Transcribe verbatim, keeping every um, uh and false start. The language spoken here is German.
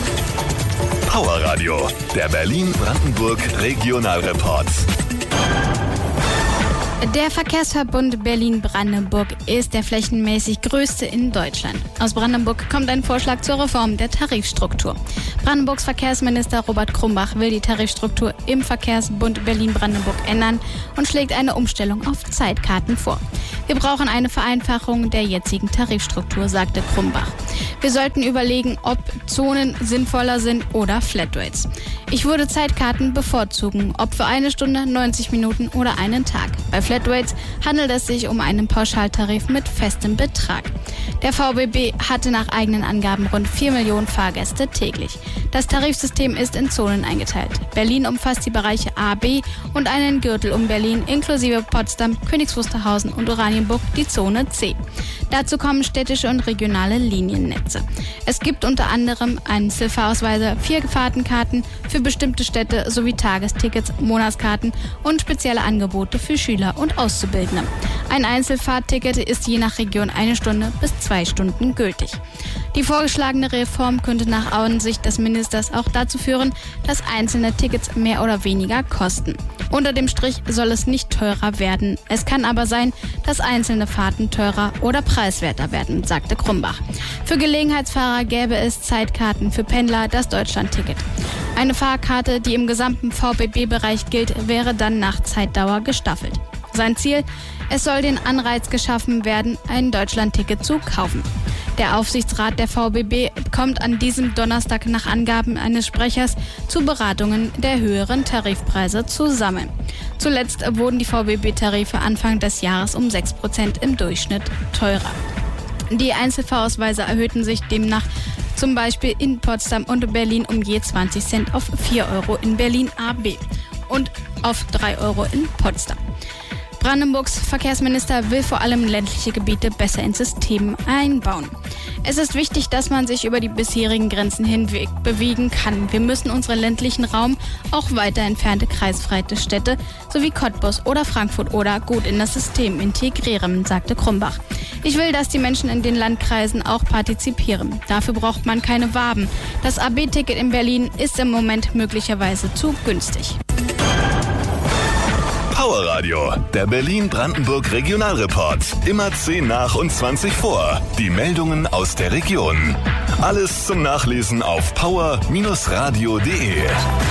Power Radio, der Berlin-Brandenburg Regionalreport. Der Verkehrsverbund Berlin-Brandenburg ist der flächenmäßig größte in Deutschland. Aus Brandenburg kommt ein Vorschlag zur Reform der Tarifstruktur. Brandenburgs Verkehrsminister Robert Krumbach will die Tarifstruktur im Verkehrsbund Berlin-Brandenburg ändern und schlägt eine Umstellung auf Zeitkarten vor. Wir brauchen eine Vereinfachung der jetzigen Tarifstruktur, sagte Krumbach. Wir sollten überlegen, ob Zonen sinnvoller sind oder Flatrates. Ich würde Zeitkarten bevorzugen, ob für eine Stunde, neunzig Minuten oder einen Tag. Bei Flatrates handelt es sich um einen Pauschaltarif mit festem Betrag. Der V B B hatte nach eigenen Angaben rund vier Millionen Fahrgäste täglich. Das Tarifsystem ist in Zonen eingeteilt. Berlin umfasst die Bereiche A, B und einen Gürtel um Berlin inklusive Potsdam, Königs Wusterhausen und Oranienburg die Zone C. Dazu kommen städtische und regionale Liniennetze. Es gibt unter anderem Einzelfahrausweise, vier Fahrtenkarten für bestimmte Städte sowie Tagestickets, Monatskarten und spezielle Angebote für Schüler und Auszubildende. Ein Einzelfahrtticket ist je nach Region eine Stunde bis zwei Stunden gültig. Die vorgeschlagene Reform könnte nach Ansicht des Ministers auch dazu führen, dass einzelne Tickets mehr oder weniger kosten. Unter dem Strich soll es nicht teurer werden. Es kann aber sein, dass einzelne Fahrten teurer oder preiswerter werden, sagte Krumbach. Für Gelegenheitsfahrer gäbe es Zeitkarten, für Pendler das Deutschlandticket. Eine Fahrkarte, die im gesamten V B B-Bereich gilt, wäre dann nach Zeitdauer gestaffelt. Sein Ziel: Es soll den Anreiz geschaffen werden, ein Deutschlandticket zu kaufen. Der Aufsichtsrat der V B B kommt an diesem Donnerstag nach Angaben eines Sprechers zu Beratungen der höheren Tarifpreise zusammen. Zuletzt wurden die V B B-Tarife Anfang des Jahres um sechs Prozent im Durchschnitt teurer. Die Einzelfahrausweise erhöhten sich demnach zum Beispiel in Potsdam und Berlin um je zwanzig Cent auf vier Euro in Berlin A B und auf drei Euro in Potsdam. Brandenburgs Verkehrsminister will vor allem ländliche Gebiete besser ins System einbauen. Es ist wichtig, dass man sich über die bisherigen Grenzen hinweg bewegen kann. Wir müssen unseren ländlichen Raum, auch weiter entfernte kreisfreie Städte sowie Cottbus oder Frankfurt oder gut in das System integrieren, sagte Krumbach. Ich will, dass die Menschen in den Landkreisen auch partizipieren. Dafür braucht man keine Waben. Das A B-Ticket in Berlin ist im Moment möglicherweise zu günstig. Power Radio, der Berlin-Brandenburg Regionalreport. Immer zehn nach und zwanzig vor. Die Meldungen aus der Region. Alles zum Nachlesen auf power Bindestrich radio punkt de.